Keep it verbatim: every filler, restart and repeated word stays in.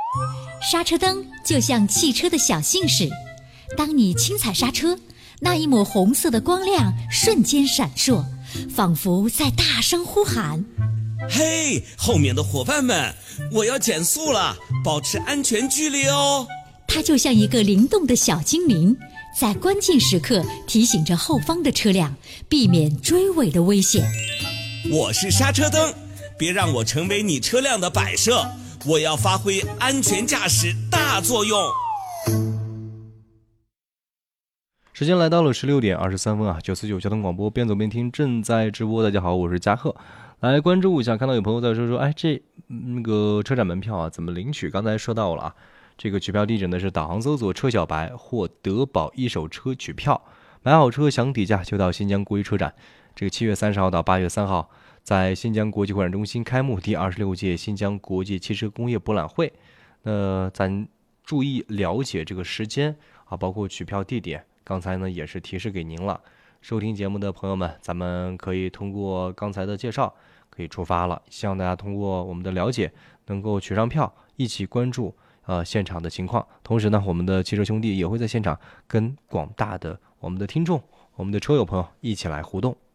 刹车灯就像汽车的小信使，当你轻踩刹车，那一抹红色的光亮瞬间闪烁，仿佛在大声呼喊： 嘿，后面的伙伴们，我要减速了，保持安全距离哦。 它就像一个灵动的小精灵，在关键时刻提醒着后方的车辆，避免追尾的危险。 我是刹车灯，别让我成为你车辆的摆设，我要发挥安全驾驶大作用。 时间来到了十六点二十三分啊，九四九交通广播边走边听正在直播。大家好，我是嘉贺，来关注一下。看到有朋友在说说，哎，这那个车展门票啊，怎么领取？刚才说到了啊，这个取票地址呢是导航搜索车小白或德宝一手车取票，买好车享底价就到新疆国际车展。这个七月三十号到八月三号，在新疆国际会展中心开幕第二十六届新疆国际汽车工业博览会。那咱注意了解这个时间啊，包括取票地点。刚才呢也是提示给您了，收听节目的朋友们，咱们可以通过刚才的介绍可以出发了。希望大家通过我们的了解，能够取上票，一起关注呃现场的情况。同时呢，我们的汽车兄弟也会在现场跟广大的我们的听众、我们的车友朋友一起来互动。